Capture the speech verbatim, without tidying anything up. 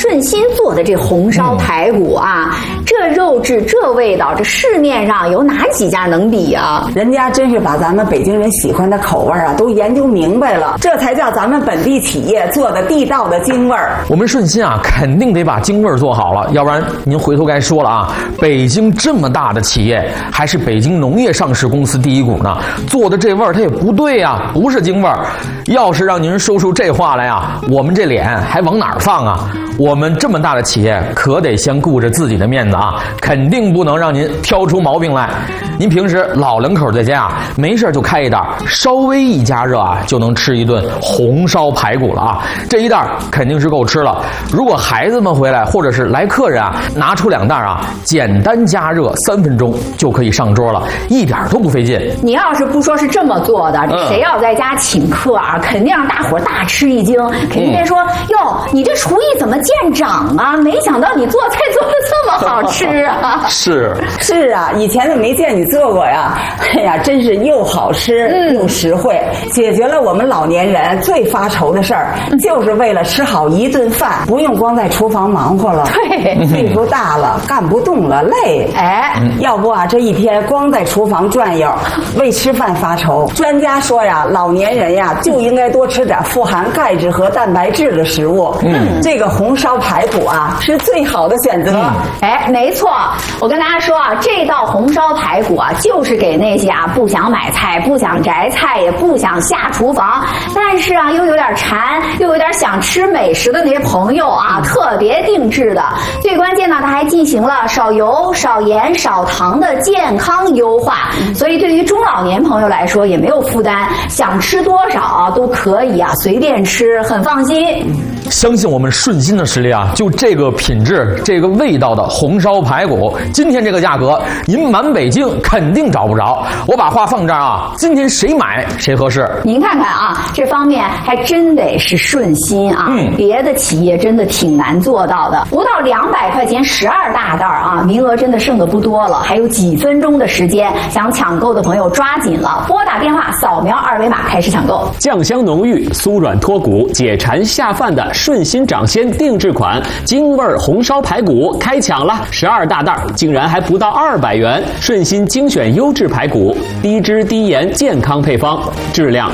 顺心做的这红烧排骨啊，嗯、这肉质这味道，这市面上有哪几家能比啊？ 人家真是把咱们北京人喜欢的口味啊都研究明白了，这才叫咱们本地企业做的地道的京味儿。 我们顺心啊，肯定得把京味儿做好了，要不然您回头该说了啊，北京这么大的企业，还是北京农业上市公司第一股呢，做的这味儿它也不对啊，不是京味儿。要是让您说出这话来啊，我们这脸还往哪儿放啊？我们这么大的企业，可得先顾着自己的面子啊，肯定不能让您挑出毛病来。您平时老两口在家啊，没事就开一袋，稍微一加热啊，就能吃一顿红烧排骨了啊。这一袋肯定是够吃了。如果孩子们回来或者是来客人啊，拿出两袋啊，简单加热三分钟就可以上桌了，一点都不费劲。 你要是不说是这么做的，这谁要在家请客啊，肯定让大伙大吃一惊，肯定得说哟、嗯，你这厨艺怎么见长啊？没想到你做菜做的这么好吃啊！ 是是啊，以前都没见你做过呀。哎呀，真是又好吃、嗯、又实惠，解决了我们老年人最发愁的事儿，嗯、就是为了吃好一顿饭，不用光在厨房忙活了。 对， 岁数大了，干不动了，累。 哎， 嗯、要不啊，这一天光在厨房转悠，为吃饭发愁。专家说呀，老年人呀就应该多吃点富含钙质和蛋白质的食物。嗯，这个红烧排骨啊是最好的选择。嗯、 哎，没错，我跟大家说啊，这道红烧排骨啊，就是给那些啊不想买菜、不想摘菜、也不想下厨房，但是啊又有点馋、又有点想吃美食的那些朋友啊，特别定制的。最关键呢，它还进行了少油、少盐、少糖的健康优化，所以对于中老年朋友来说也没有负担，想吃多少啊都可以啊，随便吃，很放心。 相信我们顺心的实力啊，就这个品质、这个味道的红烧排骨，今天这个价格，您满北京肯定找不着。我把话放这儿啊，今天谁买谁合适。 您看看啊，这方面还真得是顺心啊，嗯、别的企业真的挺难做到的。不到两百块钱十二大袋啊，名额真的剩的不多了，还有几分钟的时间，想抢购的朋友抓紧了，拨打电话扫描二维码开始抢购。 酱香浓郁、酥软脱骨、解馋下饭的顺心掌鲜定制款京味红烧排骨开抢了，十二大袋竟然还不到二百元。顺心精选优质排骨，低脂低盐健康配方，质量